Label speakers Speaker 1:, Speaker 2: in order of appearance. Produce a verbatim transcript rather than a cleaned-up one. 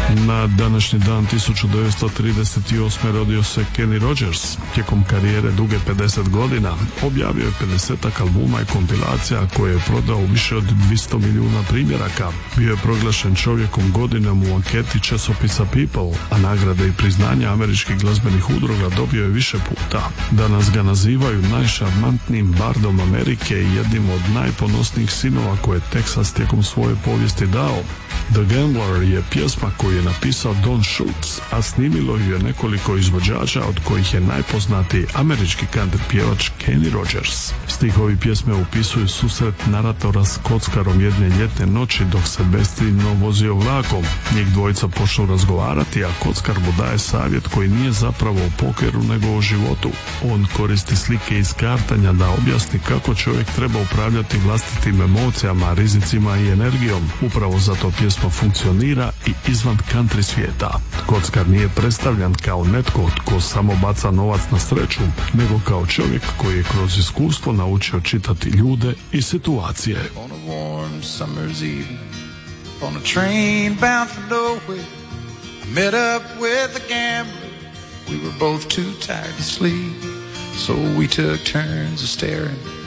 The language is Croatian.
Speaker 1: Na današnji dan tisuću devetsto trideset osme. rodio se Kenny Rogers. Tijekom karijere duge pedeset godina objavio je pedesetak albuma i kompilacija koje je prodao više od dvjesto milijuna primjeraka. Bio je proglašen čovjekom godinom u anketi časopisa People, a nagrade i priznanja američkih glazbenih udruga dobio je više puta. Danas ga nazivaju najšarmantnijim bardom Amerike i jednim od najponosnijih sinova koje je Teksas tijekom svoje povijesti dao. The Gambler je pjesma koju je napisao Don Schultz, a snimilo ju je nekoliko izvođača, od kojih je najpoznatiji američki country pjevač Kenny Rogers. Stihovi pjesme opisuju susret naratora s kockarom jedne ljetne noći dok se bestidno vozio vlakom. Njih dvojica počnu razgovarati, a kockar mu daje savjet koji nije zapravo o pokeru nego o životu. On koristi slike iz kartanja da objasni kako čovjek treba upravljati vlastitim emocijama, rizicima i energijom. Upravo zato pjesma funkcionira i izvan country svijeta. Kockar nije predstavljan kao netko tko samo baca novac na sreću, nego kao čovjek koji je kroz iskustvo naučio čitati ljude i situacije.
Speaker 2: On a warm summer's evening, on a train bound for nowhere, I met up with a gambler. We were both too tired to sleep, so we took turns of staring